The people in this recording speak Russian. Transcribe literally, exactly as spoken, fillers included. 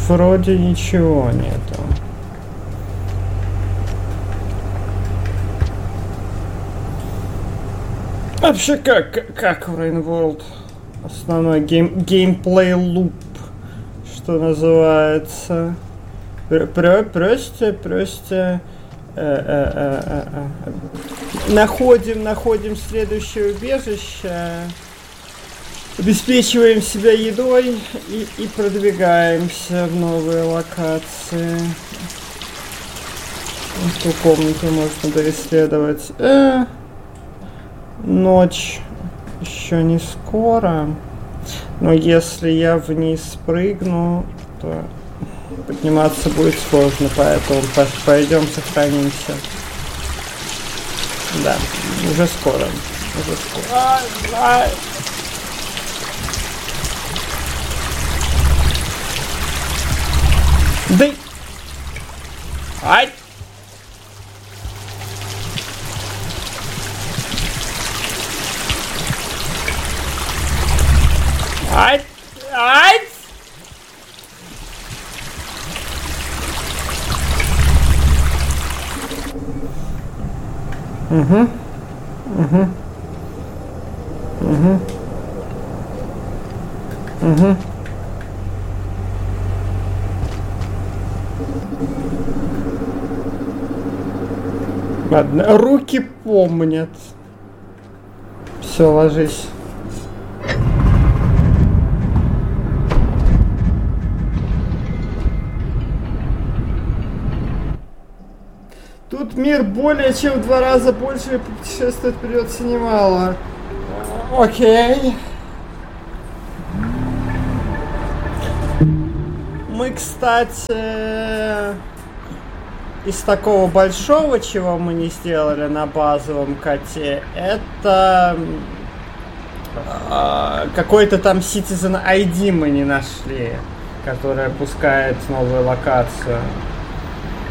Вроде ничего нету. Вообще, как, как в Rain World? Основной гейм, геймплей луп, что называется. Про, просто, просто э, э, э, э, э. находим, находим следующее убежище, обеспечиваем себя едой и, и продвигаемся в новые локации. Эту комнату можно доисследовать. Э, ночь еще не скоро, но если я вниз прыгну, то подниматься будет сложно, поэтому пойдем сохранимся. Да, уже скоро. Уже скоро. Ай, ай. Да. Ай. Ай. Ай. Угу. Угу. Угу. Угу. Ладно, руки помнят. Все, ложись. Тут мир более чем в два раза больше, и путешествовать придется немало. Окей. Мы, кстати, из такого большого, чего мы не сделали на базовом коте, это э, какой-то там Citizen ай ди мы не нашли, который пускает новую локацию.